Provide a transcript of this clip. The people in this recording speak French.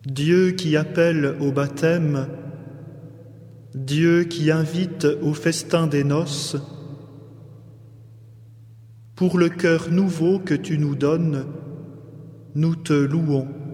Dieu qui appelle au baptême, Dieu qui invite au festin des noces, pour le cœur nouveau que tu nous donnes, nous te louons.